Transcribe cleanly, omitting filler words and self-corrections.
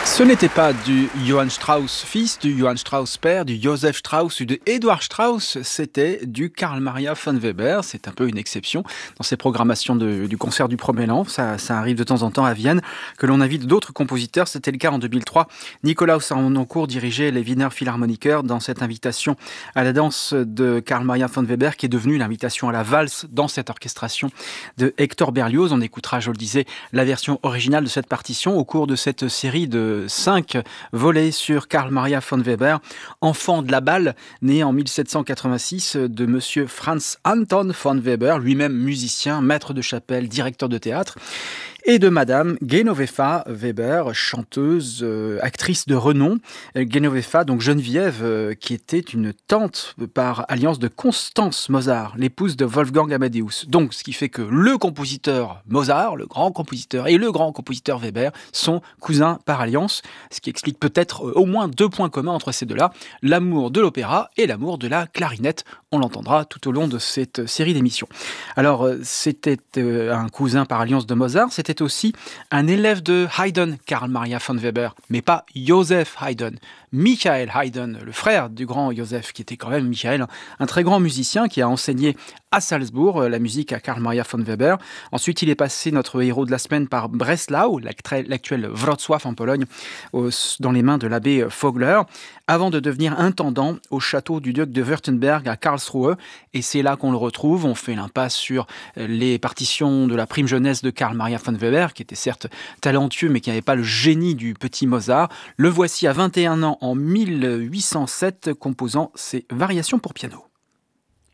Ce n'était pas du Johann Strauss fils, du Johann Strauss père, du Joseph Strauss ou de Eduard Strauss, c'était du Karl Maria von Weber. C'est un peu une exception dans ces programmations du concert du Premier An. Ça arrive de temps en temps à Vienne, que l'on invite d'autres compositeurs. C'était le cas en 2003. Nikolaus Harnoncourt dirigeait les Wiener Philharmoniker dans cette invitation à la danse de Karl Maria von Weber, qui est devenue l'invitation à la valse dans cette orchestration de Hector Berlioz. On écoutera, je le disais, la version originale de cette partition au cours de cette série de 5 volets sur Karl Maria von Weber, enfant de la Balle, né en 1786 de monsieur Franz Anton von Weber, lui-même musicien, maître de chapelle, directeur de théâtre, et de madame Genovefa Weber, chanteuse, actrice de renom. Genovefa, donc Geneviève, qui était une tante par alliance de Constance Mozart, l'épouse de Wolfgang Amadeus. Donc, ce qui fait que le compositeur Mozart, le grand compositeur, et le grand compositeur Weber sont cousins par alliance, ce qui explique peut-être au moins 2 points communs entre ces deux-là, l'amour de l'opéra et l'amour de la clarinette. On l'entendra tout au long de cette série d'émissions. Alors, c'était un cousin par alliance de Mozart, c'était aussi un élève de Haydn, Karl Maria von Weber, mais pas Joseph Haydn, Michael Haydn, le frère du grand Joseph, qui était quand même Michael, un très grand musicien qui a enseigné à Salzbourg la musique à Karl Maria von Weber. Ensuite, il est passé, notre héros de la semaine, par Breslau, l'actuel Wrocław en Pologne, dans les mains de l'abbé Vogler, avant de devenir intendant au château du duc de Württemberg à Karlsruhe. Et c'est là qu'on le retrouve. On fait l'impasse sur les partitions de la prime jeunesse de Karl Maria von Weber, qui était certes talentueux, mais qui n'avait pas le génie du petit Mozart. Le voici à 21 ans en 1807, composant ses variations pour piano.